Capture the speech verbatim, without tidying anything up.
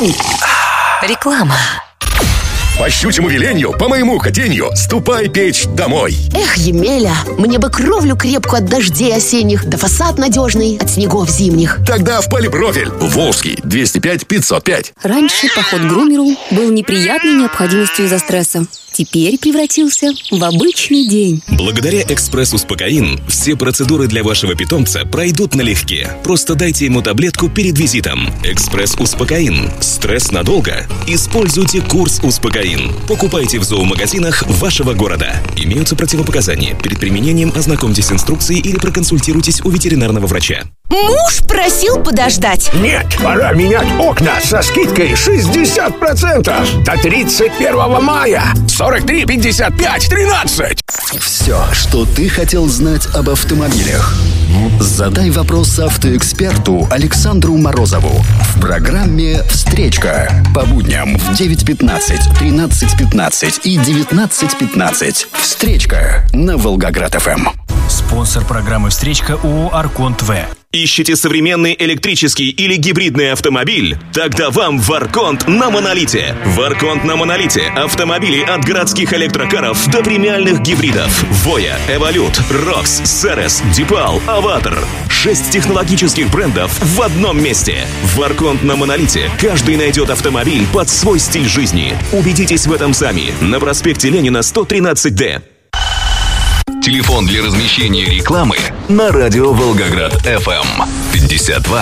Реклама. По щучьему велению, по моему хотению, ступай печь домой. Эх, Емеля, мне бы кровлю крепкую от дождей осенних, да фасад надежный от снегов зимних. Тогда в Полипрофиль, Волжский, двести пять пятьсот пять. Раньше поход к грумеру был неприятной необходимостью из-за стресса. Теперь превратился в обычный день. Благодаря «Экспресс-Успокоин» все процедуры для вашего питомца пройдут налегке. Просто дайте ему таблетку перед визитом. «Экспресс-Успокоин». Стресс надолго? Используйте курс «Успокоин». Покупайте в зоомагазинах вашего города. Имеются противопоказания. Перед применением ознакомьтесь с инструкцией или проконсультируйтесь у ветеринарного врача. Муж просил подождать. Нет, пора менять окна со скидкой шестьдесят процентов до тридцать первого мая. сорок три пятьдесят пять тринадцать. Все, что ты хотел знать об автомобилях. Задай вопрос автоэксперту Александру Морозову в программе «Встречка» по будням в девять пятнадцать, тринадцать пятнадцать и девятнадцать пятнадцать. «Встречка» на Волгоград-ФМ. Спонсор программы «Встречка» ООО «Арконт В». Ищете современный электрический или гибридный автомобиль? Тогда вам в Арконт на Монолите. В Арконт на Монолите автомобили от городских электрокаров до премиальных гибридов. Воя, Эволют, Рокс, Серес, Дипал, Аватар. Шесть технологических брендов в одном месте. В Арконт на Монолите каждый найдет автомобиль под свой стиль жизни. Убедитесь в этом сами. На проспекте Ленина сто тринадцать Д. Телефон для размещения рекламы на радио Волгоград ФМ пятьдесят два